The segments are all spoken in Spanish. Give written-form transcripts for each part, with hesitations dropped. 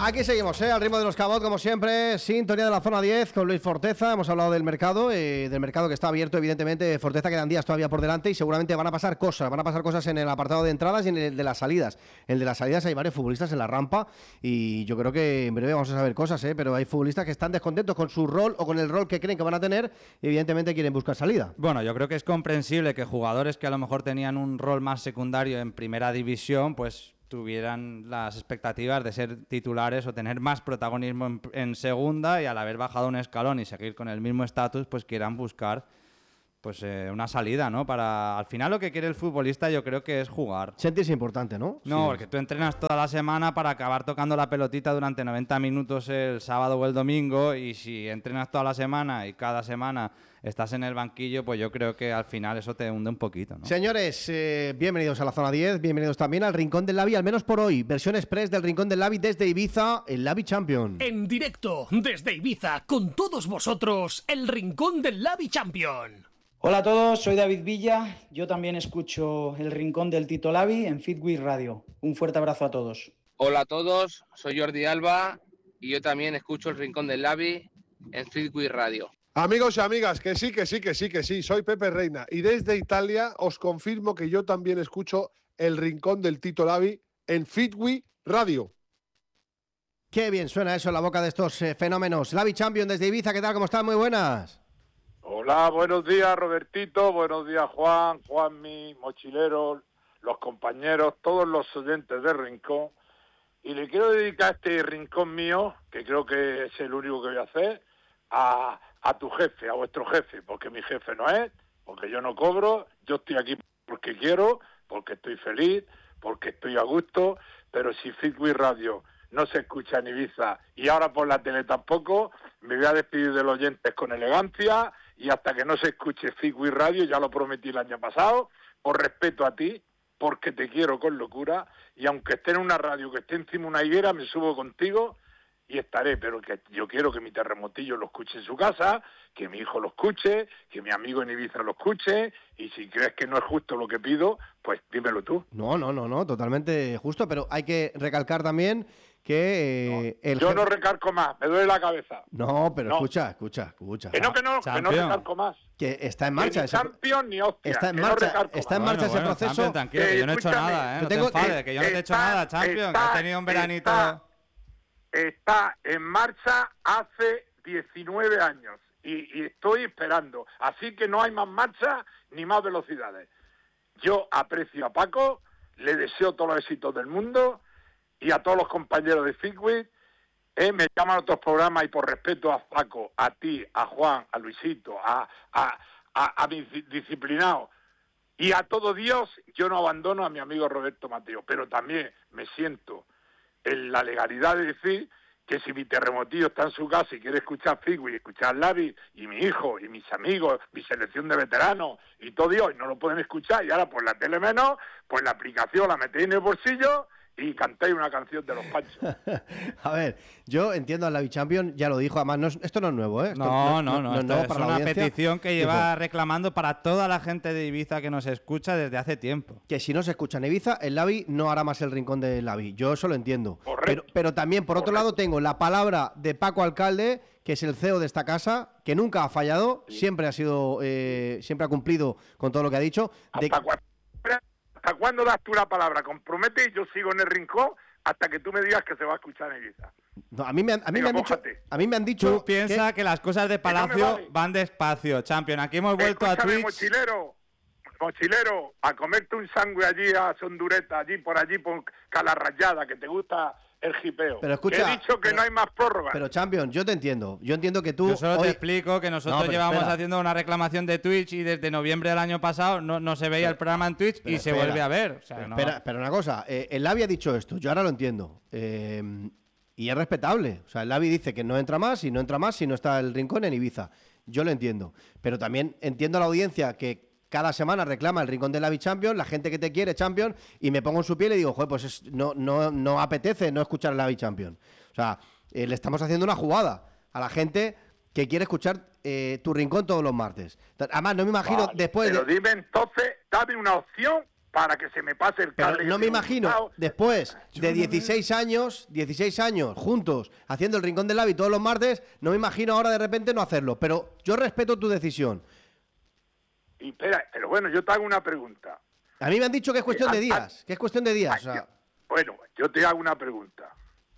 Aquí seguimos, al ritmo de los Cabot, como siempre, sintonía de la zona 10 con Luis Forteza. Hemos hablado del mercado que está abierto, evidentemente. Forteza, quedan días todavía por delante y seguramente van a pasar cosas en el apartado de entradas y en el de las salidas. En el de las salidas hay varios futbolistas en la rampa y yo creo que en breve vamos a saber cosas, pero hay futbolistas que están descontentos con su rol o con el rol que creen que van a tener y evidentemente quieren buscar salida. Bueno, yo creo que es comprensible que jugadores que a lo mejor tenían un rol más secundario en primera división, pues tuvieran las expectativas de ser titulares o tener más protagonismo en segunda, y al haber bajado un escalón y seguir con el mismo estatus, pues quieran buscar pues una salida, ¿no? Para al final lo que quiere el futbolista yo creo que es jugar. Sentirse importante, ¿no? No, sí. Porque tú entrenas toda la semana para acabar tocando la pelotita durante 90 minutos el sábado o el domingo, y si entrenas toda la semana y cada semana estás en el banquillo, pues yo creo que al final eso te hunde un poquito, ¿no? Señores, bienvenidos a la zona 10, bienvenidos también al Rincón del Lavi, al menos por hoy. Versión express del Rincón del Lavi desde Ibiza, el Lavi Champion. En directo desde Ibiza, con todos vosotros, el Rincón del Lavi Champion. Hola a todos, soy David Villa, yo también escucho el Rincón del Tito Lavi en Fitwith Radio. Un fuerte abrazo a todos. Hola a todos, soy Jordi Alba y yo también escucho el Rincón del Lavi en Fitwith Radio. Amigos y amigas, que sí, soy Pepe Reina y desde Italia os confirmo que yo también escucho el Rincón del Tito Lavi en Fitwith Radio. Qué bien suena eso en la boca de estos fenómenos. Lavi Champion desde Ibiza, ¿qué tal? ¿Cómo están? Muy buenas. Hola, buenos días Robertito, buenos días Juanmi, Mochilero, los compañeros, todos los oyentes de Rincón. Y le quiero dedicar este rincón mío, que creo que es el único que voy a hacer, a tu jefe, a vuestro jefe, porque mi jefe no es, porque yo no cobro, yo estoy aquí porque quiero, porque estoy feliz, porque estoy a gusto, pero si Fitwith Radio no se escucha en Ibiza y ahora por la tele tampoco, me voy a despedir de los oyentes con elegancia y hasta que no se escuche Fitwith Radio, ya lo prometí el año pasado, por respeto a ti, porque te quiero con locura, y aunque esté en una radio que esté encima de una higuera, me subo contigo y estaré, pero que yo quiero que mi terremotillo lo escuche en su casa, que mi hijo lo escuche, que mi amigo en Ibiza lo escuche, y si crees que no es justo lo que pido, pues dímelo tú. No, totalmente justo, pero hay que recalcar también que yo no recalco más, me duele la cabeza. No, pero no. escucha. Que no recalco más. Que está en marcha. Ni Champions ni hostia. Está en marcha, ese proceso. Champion, tranquilo, que yo no he hecho nada, no te enfades, que yo no te he hecho nada, Champion, que he tenido un veranito. Está en marcha hace 19 años y estoy esperando. Así que no hay más marcha ni más velocidades. Yo aprecio a Paco, le deseo todos los éxitos del mundo y a todos los compañeros de Fitwith. Me llaman a otros programas y por respeto a Paco, a ti, a Juan, a Luisito, a mis disciplinados y a todo Dios, yo no abandono a mi amigo Roberto Mateo, pero también me siento en la legalidad de decir que si mi terremotillo está en su casa y quiere escuchar Fitwith y escuchar Lavi y mi hijo y mis amigos, mi selección de veteranos y todo Dios, y no lo pueden escuchar, y ahora por la tele menos, pues la aplicación la metéis en el bolsillo y cantáis una canción de los Panchos. A ver, yo entiendo al Lavi Champion, ya lo dijo, además esto no es nuevo, ¿eh? No, es una petición que lleva reclamando para toda la gente de Ibiza que nos escucha desde hace tiempo. Que si no se escucha en Ibiza, el Lavi no hará más el Rincón del Lavi, yo eso lo entiendo. Correcto. Pero también, por otro lado, tengo la palabra de Paco Alcalde, que es el CEO de esta casa, que nunca ha fallado, sí. Siempre ha cumplido con todo lo que ha dicho. ¿Hasta cuándo das tú la palabra? Compromete y yo sigo en el rincón hasta que tú me digas que se va a escuchar en Ibiza. No, a mí me han dicho. Tú piensas que las cosas de Palacio van despacio, Champion. Aquí hemos vuelto a Twitch. Mochilero, a comerte un sándwich allí a Sondureta, allí por Calarrayada, que te gusta el jipeo. Pero escucha, he dicho que no hay más prórroga. Pero Champion, yo te entiendo. Yo entiendo que tú. Yo solo te explico que nosotros llevamos haciendo una reclamación de Twitch y desde noviembre del año pasado no se veía el programa en Twitch y se vuelve a ver. O sea, pero una cosa, el Lavi ha dicho esto, yo ahora lo entiendo. Y es respetable. O sea, el Lavi dice que no entra más y no entra más si no está el Rincón en Ibiza. Yo lo entiendo. Pero también entiendo a la audiencia que cada semana reclama el Rincón del Lavi Champion, la gente que te quiere Champion, y me pongo en su piel y digo, joder, pues no apetece no escuchar el Lavi Champion. O sea, le estamos haciendo una jugada a la gente que quiere escuchar tu Rincón todos los martes. Además, no me imagino después pero dime entonces, dame una opción para que se me pase el Pero cable. no me imagino, después de 16 años juntos, haciendo el Rincón del Labi todos los martes, no me imagino ahora de repente no hacerlo. Pero yo respeto tu decisión. Y espera, pero bueno, yo te hago una pregunta. A mí me han dicho que es cuestión de días, o sea, Bueno, yo te hago una pregunta.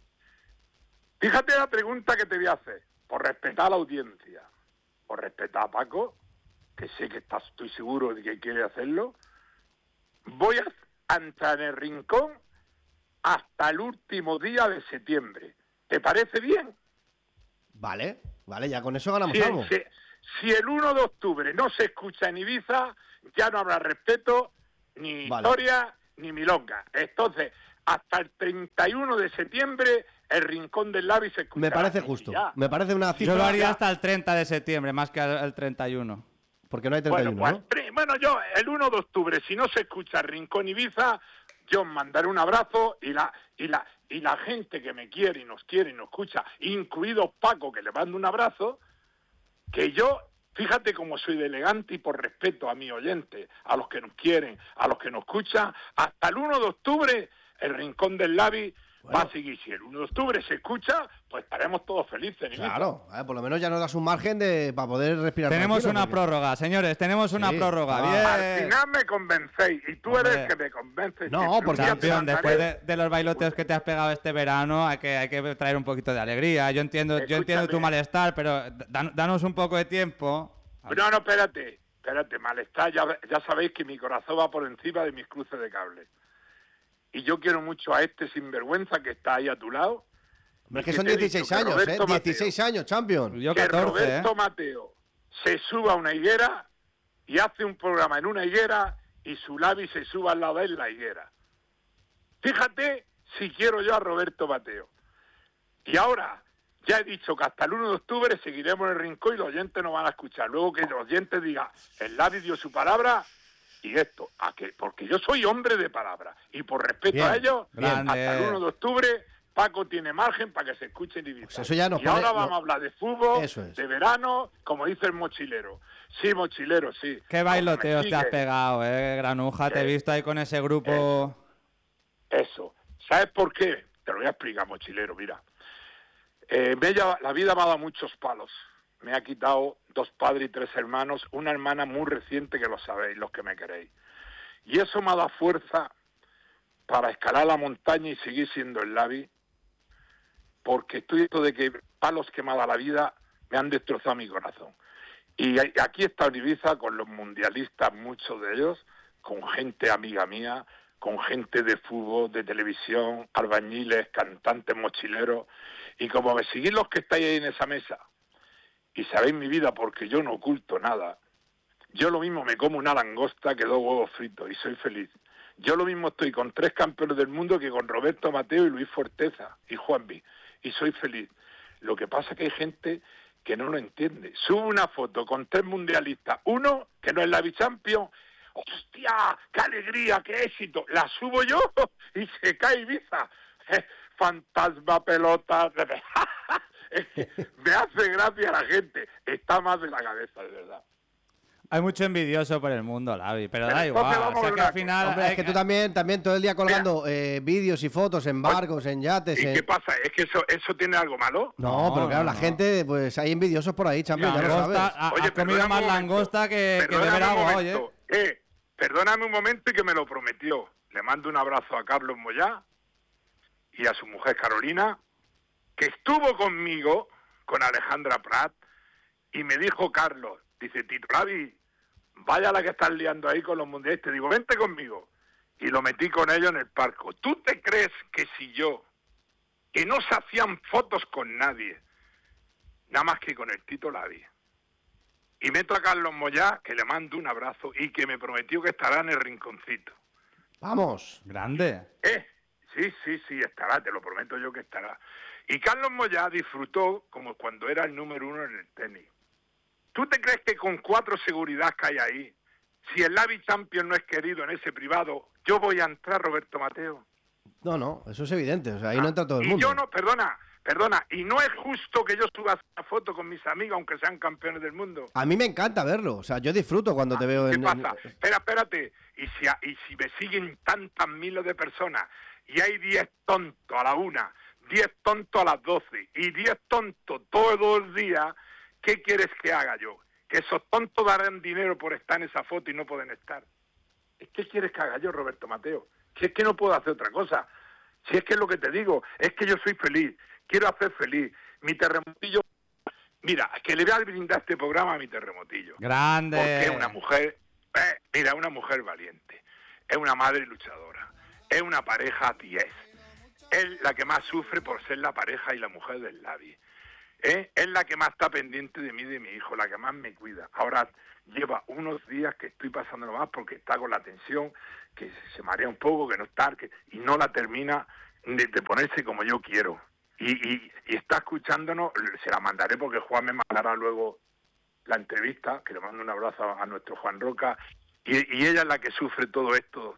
Fíjate la pregunta que te voy a hacer, por respetar a la audiencia, por respetar a Paco, que sé que estoy seguro de que quiere hacerlo. Voy a entrar en el Rincón hasta el último día de septiembre. ¿Te parece bien? vale, ya con eso ganamos algo. Si el 1 de octubre no se escucha en Ibiza, ya no habrá respeto, ni historia, ni milonga. Entonces, hasta el 31 de septiembre, el Rincón del Labi se escuchará. Me parece justo, me parece una cifra. Yo lo haría hasta el 30 de septiembre, más que el 31. Porque no hay 31, bueno, pues, ¿no? Bueno, yo, el 1 de octubre, si no se escucha el Rincón Ibiza, yo os mandaré un abrazo y la gente que me quiere y nos escucha, incluido Paco, que le mando un abrazo, que yo, fíjate cómo soy de elegante y por respeto a mi oyente, a los que nos quieren, a los que nos escuchan, hasta el 1 de octubre el Rincón del Labi va a seguir. Si el 1 de octubre se escucha, pues estaremos todos felices. Claro, por lo menos ya nos das un margen para poder respirar. Tenemos una prórroga, señores, tenemos una prórroga. Bien. Al final me convencéis y tú eres el que me convences. No, porque campeón, después de los bailoteos que te has pegado este verano, hay que traer un poquito de alegría. Yo entiendo tu malestar, pero danos un poco de tiempo. No, espérate, malestar, ya sabéis que mi corazón va por encima de mis cruces de cable. Y yo quiero mucho a este sinvergüenza que está ahí a tu lado. Hombre, es que son 16 años, Roberto 16 años, champion. Yo 14, que Roberto Mateo se suba a una higuera y hace un programa en una higuera y su Labi se suba al lado de él en la higuera. Fíjate si quiero yo a Roberto Mateo. Y ahora, ya he dicho que hasta el 1 de octubre seguiremos en el Rincón y los oyentes nos van a escuchar. Luego que los oyentes digan, el Labi dio su palabra. Y esto, porque yo soy hombre de palabra y por respeto a ellos, hasta el 1 de octubre Paco tiene margen para que se escuche en Ibiza. Pues eso ya y ahora vamos a hablar de fútbol, de verano, como dice el mochilero. Sí, mochilero, sí. Qué bailoteos te has pegado, Granuja, te he visto ahí con ese grupo. Eso. ¿Sabes por qué? Te lo voy a explicar, mochilero, mira. La vida me ha dado muchos palos. Me ha quitado 2 padres y 3 hermanos, una hermana muy reciente que lo sabéis, los que me queréis. Y eso me ha dado fuerza para escalar la montaña y seguir siendo el Labi, porque estoy esto de que palos que me ha dado la vida me han destrozado mi corazón. Y aquí está en Ibiza con los mundialistas, muchos de ellos, con gente amiga mía, con gente de fútbol, de televisión, albañiles, cantantes, mochileros, y como me seguís los que estáis ahí en esa mesa, y sabéis mi vida porque yo no oculto nada. Yo lo mismo me como una langosta que 2 huevos fritos y soy feliz. Yo lo mismo estoy con 3 campeones del mundo que con Roberto Mateo y Luis Forteza y Juanvi. Y soy feliz. Lo que pasa es que hay gente que no lo entiende. Subo una foto con 3 mundialistas. Uno, que no es la Bichampion. ¡Hostia! ¡Qué alegría! ¡Qué éxito! La subo yo y se cae Ibiza. Fantasma, pelota... Me hace gracia la gente. Está más de la cabeza, de verdad. Hay mucho envidioso por el mundo, Labi, pero da igual. O sea que al final... Hombre, es que tú también todo el día colgando vídeos y fotos en barcos, en yates... ¿Y qué pasa? ¿Es que eso tiene algo malo? No, pero claro, la gente, pues hay envidiosos por ahí, champion, ya lo sabes. Oye, comido más langosta que beber agua, oye. Perdóname un momento y que me lo prometió. Le mando un abrazo a Carlos Moyá y a su mujer Carolina, que estuvo conmigo, con Alejandra Prat, y me dijo Carlos, dice, Tito Labi, vaya la que estás liando ahí con los mundialistas. Digo, vente conmigo. Y lo metí con ellos en el parco. ¿Tú te crees que si yo, que no se hacían fotos con nadie, nada más que con el Tito Labi, y meto a Carlos Moyá, que le mando un abrazo, y que me prometió que estará en el rinconcito? ¡Vamos! ¡Grande! Sí, estará, te lo prometo yo que estará. Y Carlos Moyá disfrutó como cuando era el número 1 en el tenis. ¿Tú te crees que con 4 seguridad que hay ahí, si el Labi Champion no es querido en ese privado, yo voy a entrar, Roberto Mateo? No, eso es evidente, o sea, ahí no entra todo el mundo. Y yo no, perdona, Perdona, y no es justo que yo suba una foto con mis amigos, aunque sean campeones del mundo. A mí me encanta verlo. O sea, yo disfruto cuando te veo ¿Qué en... pasa? Espérate. Y si me siguen tantas miles de personas y hay 10 tontos a la 1, 10 tontos a las 12 y 10 tontos todos los días, ¿qué quieres que haga yo? Que esos tontos darán dinero por estar en esa foto y no pueden estar. ¿Qué quieres que haga yo, Roberto Mateo? Si es que no puedo hacer otra cosa. Si es que es lo que te digo, es que yo soy feliz, quiero hacer feliz. Mi terremotillo, mira, que le voy a brindar este programa a mi terremotillo. Grande. Porque es una mujer, una mujer valiente, es una madre luchadora, es una pareja 10. Es la que más sufre por ser la pareja y la mujer del Lavi. Es la que más está pendiente de mí y de mi hijo, la que más me cuida. Ahora lleva unos días que estoy pasándolo más porque está con la tensión, que se marea un poco, que no está, y no la termina de ponerse como yo quiero. Y está escuchándonos, se la mandaré porque Juan me mandará luego la entrevista, que le mando un abrazo a nuestro Juan Roca, y ella es la que sufre todo esto.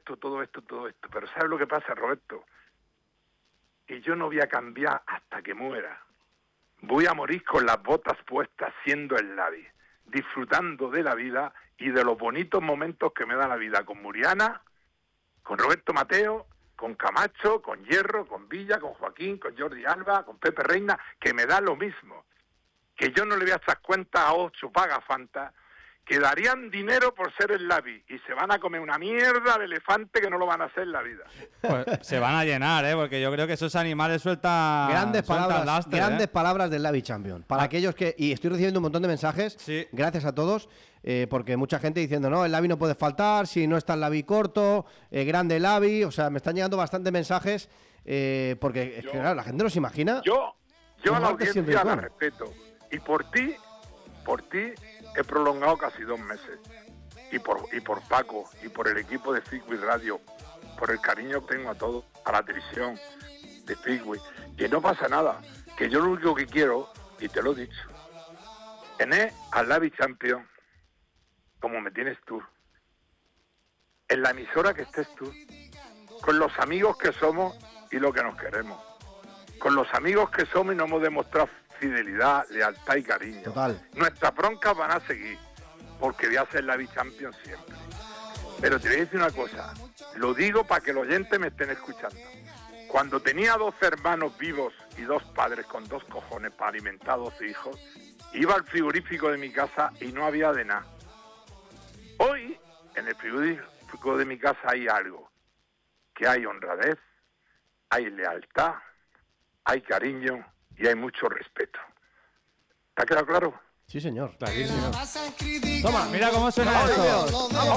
Pero ¿sabes lo que pasa, Roberto? Que yo no voy a cambiar hasta que muera. Voy a morir con las botas puestas siendo el Lavi, disfrutando de la vida y de los bonitos momentos que me da la vida con Muriana, con Roberto Mateo, con Camacho, con Hierro, con Villa, con Joaquín, con Jordi Alba, con Pepe Reina, que me da lo mismo. Que yo no le voy a echar cuenta a 8 pagafantas que darían dinero por ser el Lavi y se van a comer una mierda de elefante que no lo van a hacer en la vida. Pues se van a llenar, porque yo creo que esos animales sueltan Grandes palabras, lastre, grandes palabras del Lavi Champion. Para aquellos que... Y estoy recibiendo un montón de mensajes, sí. Gracias a todos, porque mucha gente diciendo, no, el Lavi no puede faltar, si no está el Lavi corto, grande Lavi, o sea, me están llegando bastantes mensajes, porque es que, claro, la gente no se imagina... Yo a la martes sin audiencia la rincón. respeto. Y por ti, he prolongado casi 2 meses. Y por Paco, y por el equipo de Fitwi Radio, por el cariño que tengo a todos, a la televisión de Fitwi, que no pasa nada, que yo lo único que quiero, y te lo he dicho, tener al Lavi Champion como me tienes tú, en la emisora que estés tú, con los amigos que somos y lo que nos queremos, con los amigos que somos y nos hemos demostrado fidelidad, lealtad y cariño. Total. Nuestras broncas van a seguir, porque voy a ser la Champions siempre. Pero te voy a decir una cosa, lo digo para que los oyentes me estén escuchando. Cuando tenía 2 hermanos vivos y 2 padres con 2 cojones para alimentar 12 hijos, iba al frigorífico de mi casa y no había de nada. Hoy, en el frigorífico de mi casa hay algo, que hay honradez, hay lealtad, hay cariño y hay mucho respeto. ¿Te ha quedado claro? Sí, señor. Clarísimo. Toma, Mira cómo suena esto.